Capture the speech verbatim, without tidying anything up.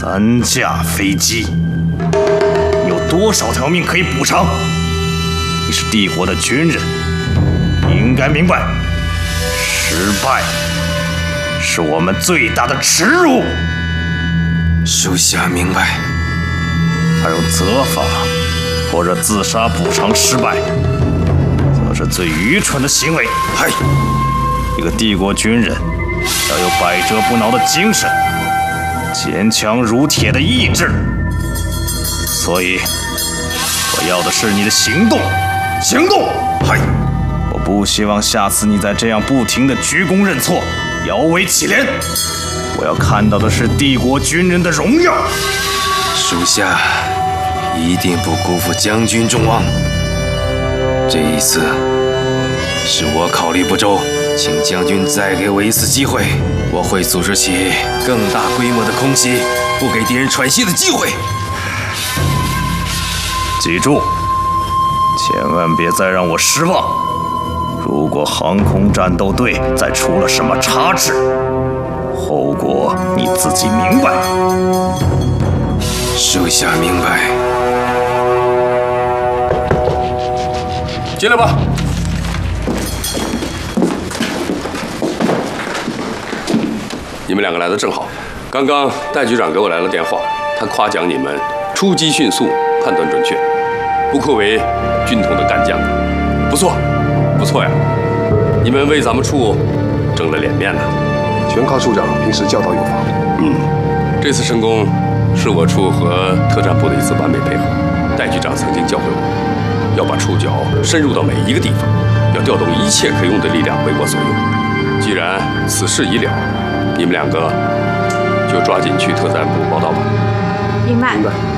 三架飞机，你有多少条命可以补偿？你是帝国的军人，你应该明白，失败是我们最大的耻辱。 属下明白。 而用责罚或者自杀补偿失败，则是最愚蠢的行为。 嗨， 一个帝国军人要有百折不挠的精神，坚强如铁的意志。所以，我要的是你的行动，行动！ 嗨， 我不希望下次你再这样不停地鞠躬认错，摇尾乞怜。我要看到的是帝国军人的荣耀。 属下一定不辜负将军众望。这一次是我考虑不周，请将军再给我一次机会，我会组织起更大规模的空袭，不给敌人喘息的机会。 记住，千万别再让我失望。如果航空战斗队再出了什么差池，后果你自己明白。 属下明白。 进来吧。你们两个来的正好，刚刚戴局长给我来了电话，他夸奖你们出击迅速，判断准确，不愧为军统的干将，不错，不错呀！你们为咱们处争了脸面呢。 全靠处长平时教导有方。 嗯，这次成功是我处和特战部的一次完美配合。戴局长曾经教会我，要把触角深入到每一个地方，要调动一切可用的力量为我所用。既然此事已了，你们两个就抓紧去特战部报道吧。 明白。 明白。